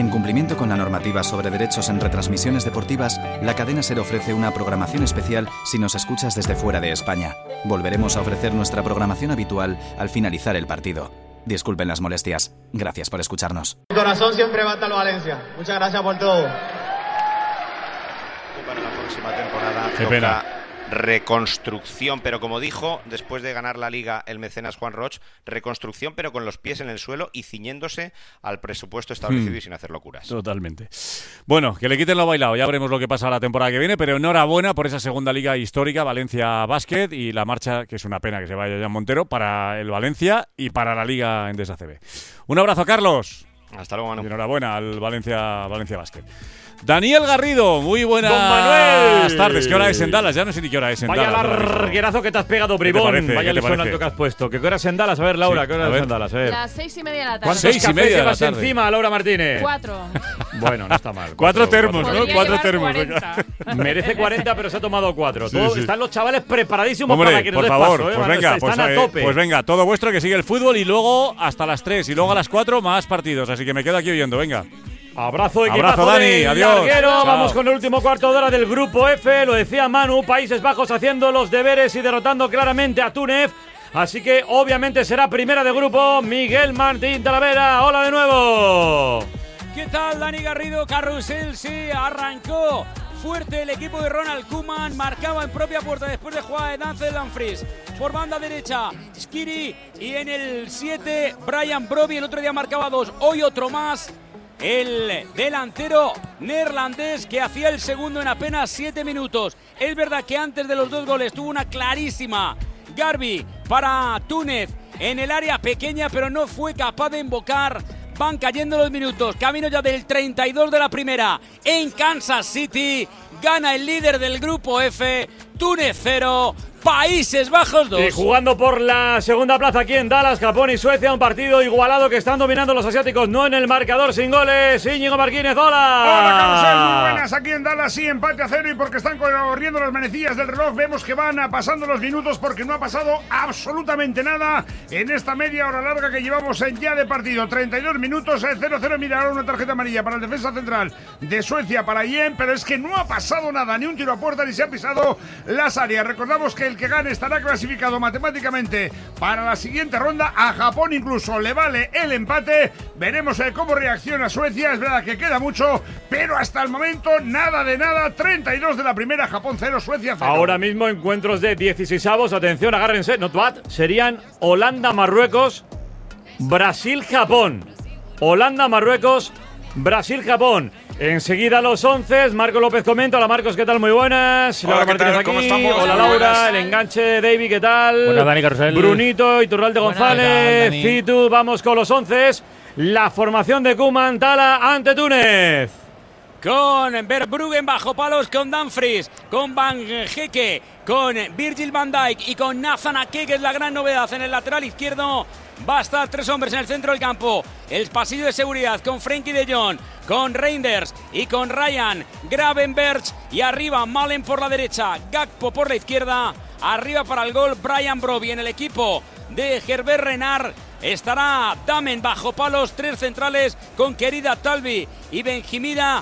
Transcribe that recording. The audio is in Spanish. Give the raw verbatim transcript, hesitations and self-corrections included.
En cumplimiento con la normativa sobre derechos en retransmisiones deportivas, la cadena SER ofrece una programación especial si nos escuchas desde fuera de España. Volveremos a ofrecer nuestra programación habitual al finalizar el partido. Disculpen las molestias. Gracias por escucharnos. Mi corazón siempre va hasta el Valencia. Muchas gracias por todo. Y para la próxima temporada Qué toca pena. reconstrucción, pero como dijo después de ganar la Liga el mecenas Juan Roch, reconstrucción pero con los pies en el suelo y ciñéndose al presupuesto establecido Hmm. y sin hacer locuras. Totalmente. Bueno, que le quiten lo bailado, ya veremos lo que pasa la temporada que viene, pero enhorabuena por esa segunda liga histórica, Valencia Basket, y la marcha, que es una pena que se vaya Jan Montero, para el Valencia y para la Liga Endesa C B. Un abrazo, Carlos. Hasta luego, Manu. Y enhorabuena al Valencia, Valencia Basket. Daniel Garrido, muy buenas Don Manuel. tardes. ¿Qué hora es en Dallas? Ya no sé ni qué hora es en Vaya Dallas. larguerazo que te has pegado, bribón. parece? ¿Qué Vaya te listón parece? alto que has puesto. ¿Qué hora es en Dallas? A ver, Laura, Sí, ¿qué hora a es ver. en Dallas? A ver. Las seis y media de la tarde. ¿Cuántos Seis y cafés media de la llevas tarde. encima, Laura Martínez? Cuatro. Bueno, no está mal. Cuatro termos, ¿no? Podría Cuatro llevar termos. cuarenta. Merece cuarenta, pero se ha tomado cuatro. Sí, Todo- sí. Están los chavales preparadísimos Hombre, para que nos por des favor, paso, ¿eh? pues Van- venga, pues, están a eh, tope. pues venga, todo vuestro, que sigue el fútbol y luego hasta las tres y luego a las cuatro más partidos, así que me quedo aquí oyendo, venga. Abrazo, equipazo Abrazo, Dani, del adiós. larguero. Chao. Vamos con el último cuarto de hora del Grupo F. Lo decía Manu, Países Bajos haciendo los deberes y derrotando claramente a Túnez. Así que obviamente será primera de grupo Miguel Martín Talavera. Hola de nuevo. ¿Qué tal, Dani Garrido? Carrusel, sí, arrancó fuerte el equipo de Ronald Koeman, marcaba en propia puerta después de jugada de Denzel Dumfries. Por banda derecha, Skiri, y en el siete, Brian Brobbey. El otro día marcaba dos, hoy otro más. El delantero neerlandés que hacía el segundo en apenas siete minutos. Es verdad que antes de los dos goles tuvo una clarísima Garbi para Túnez en el área pequeña, pero no fue capaz de invocar. Van cayendo los minutos, camino ya del treinta y dos de la primera en Kansas City. Gana el líder del grupo F, Túnez cero, Países Bajos dos. Y jugando por la segunda plaza aquí en Dallas, Japón y Suecia, un partido igualado que están dominando los asiáticos, no en el marcador, sin goles. Íñigo Martínez, hola. Hola, Carrusel, muy buenas. Aquí en Dallas, sí, empate a cero, y porque están corriendo las manecillas del reloj, vemos que van pasando los minutos porque no ha pasado absolutamente nada en esta media hora larga que llevamos en ya de partido. treinta y dos minutos, cero cero. Mira, ahora una tarjeta amarilla para el defensa central de Suecia, para Yen, pero es que no ha pasado nada, ni un tiro a puerta, ni se ha pisado las áreas. Recordamos que el que gane estará clasificado matemáticamente para la siguiente ronda. A Japón incluso le vale el empate. Veremos eh, cómo reacciona Suecia. Es verdad que queda mucho, pero hasta el momento nada de nada. treinta y dos de la primera, Japón cero, Suecia cero. Ahora mismo encuentros de dieciseisavos, atención, agárrense, not bad, serían Holanda-Marruecos, Brasil-Japón. Holanda-Marruecos, Brasil-Japón. Enseguida los once, Marco López comenta. Hola Marcos, ¿qué tal? Muy buenas. Hola, Laura ¿qué Martínez tal? ¿Cómo aquí. estamos? Hola Muy Laura, buenas. el enganche, David, ¿qué tal? Buenas, Dani Carrusel. Brunito, Iturralde González, Dani? Citu, vamos con los once. La formación de Koeman, Tala ante Túnez. Con Verbruggen bajo palos, con Dumfries, con Van Geke, con Virgil van Dijk y con Nathan Ake, que es la gran novedad en el lateral izquierdo. Va a estar tres hombres en el centro del campo. El pasillo de seguridad con Frenkie de Jong, con Reinders y con Ryan Gravenberch. Y arriba Malen por la derecha, Gakpo por la izquierda. Arriba para el gol Brian Brobbey. En el equipo de Herbert Renard estará Damen bajo palos, tres centrales con Querida Talvi y Benjimira